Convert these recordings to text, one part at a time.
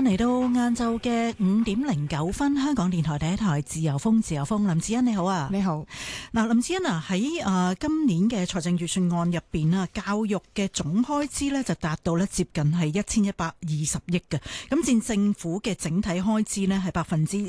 嚟到晏晝嘅5:09，香港電台第一台自由風，林子欣你好啊。 你好。 嗱，林子欣啊，喺今年嘅財政預算案入邊啊，教育嘅總開支呢就達到呢接近係1120億嘅，咁佔政府嘅整體開支呢係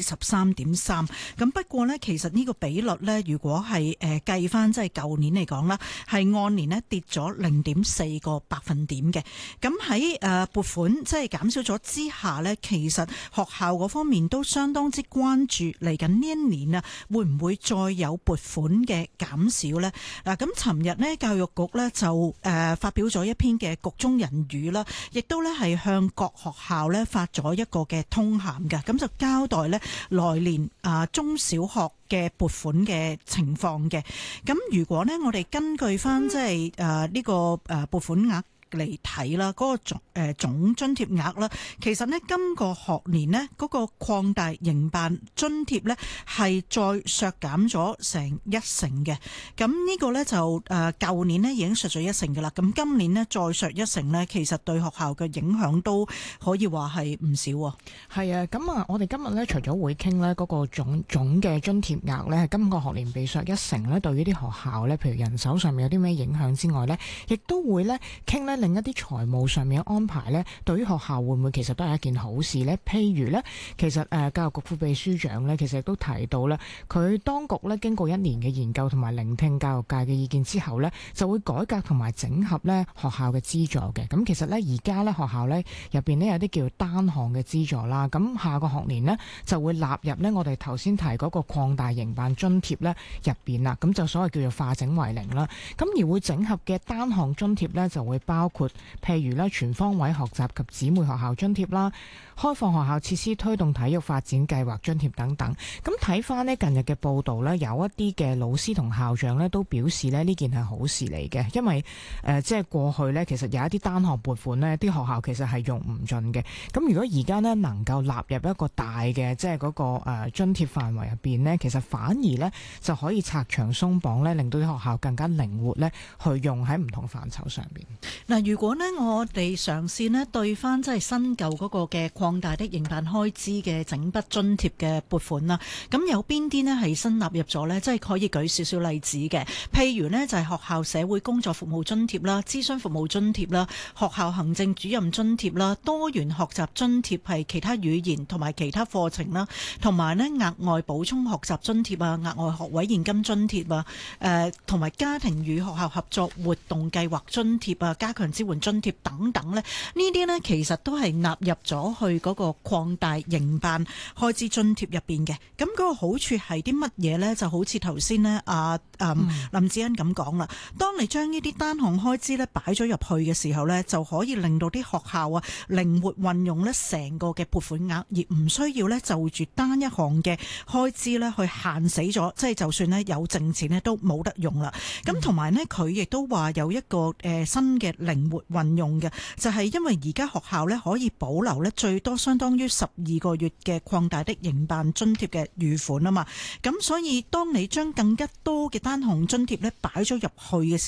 13.3%。咁不過呢，其實呢個比率呢，如果係計翻即係舊年嚟講啦，係按年呢跌咗0.4個百分點嘅。咁喺撥款即係減少咗之下呢，其實學校嗰方面都相當之關注嚟緊呢一年啊，會唔會再有撥款嘅減少呢？嗱，咁尋日呢，教育局呢就發表咗一篇嘅局中人語啦，亦都呢係向各學校呢發咗一個嘅通函嘅，咁就交代呢來年中小學嘅撥款嘅情況嘅。咁如果呢，我哋根據翻即係呢個撥款額嚟睇啦，嗰個總津貼額啦，其實呢，今個學年呢，嗰個擴大營辦津貼呢係再削減咗成1成嘅。咁呢個呢，就舊年呢已經削咗1成㗎啦。咁今年呢，再削1成呢，其實對學校嘅影響都可以話係唔少喎。 係啊，咁啊，我哋今日呢，除咗會傾呢嗰個總嘅津貼額呢，係今個學年被削1成呢，對於啲學校呢，譬如人手上面有啲咩影響之外呢，亦都會呢傾呢另一啲財務上面嘅安排呢，對於學校會唔會其實都係一件好事呢？譬如呢，其實教育局副秘書長呢，其實亦都提到呢，佢當局呢經過1年嘅研究同埋聆聽教育界嘅意見之後呢，就會改革同埋整合呢學校嘅資助嘅。咁其實呢，而家呢學校呢入邊呢有啲叫單項嘅資助啦。咁下個學年呢，就會納入呢我哋頭先提嗰個擴大營辦津貼呢入邊啦。咁就所謂叫做化整為零啦。咁而會整合嘅單項津貼呢，就會包括譬如咧全方位學習及姊妹學校津貼啦、開放學校設施推動體育發展計劃津貼等等。咁睇翻呢近日嘅報道呢，有一啲嘅老師同校長呢都表示呢件係好事嚟嘅，因為即係過去呢，其實有一啲單項撥款呢，啲學校其實係用唔盡嘅。咁如果而家呢能夠納入一個大嘅即係嗰個津貼範圍入邊呢，其實反而呢就可以拆牆鬆綁呢，令到啲學校更加靈活呢去用喺唔同範疇上邊。 嗱，如果呢我哋嘗試呢對翻即係新舊嗰個嘅擴大的營辦開支嘅整筆津貼嘅撥款啦，咁有邊啲呢係新納入咗呢？即係可以舉少少例子嘅，譬如呢就係學校社會工作服務津貼啦、諮詢服務津貼啦、學校行政主任津貼啦、多元學習津貼係其他語言同埋其他課程啦，同埋呢額外補充學習津貼啊、額外學位現金津貼啊、同埋家庭與學校合作活動計劃津貼啊、加強支援津貼等等呢啲呢其實都係納入咗去嗰個擴大營辦開支津貼入邊嘅。咁嗰個好處係啲乜嘢呢？就好似頭先呢林子欣咁講啦，當你將呢啲單項開支呢擺咗入去嘅時候呢，就可以令到啲學校啊靈活運用呢成個嘅撥款額，而唔需要呢就住單一項嘅開支呢去限死咗，即係就算呢有剩錢呢都冇得用啦。咁同埋呢，佢亦都話有一個新嘅靈活運用嘅，就係因為而家學校呢可以保留呢最多相當於12個月嘅擴大的營辦津貼嘅預款啊嘛。咁所以當你將更加多嘅單項津貼呢擺咗入去嘅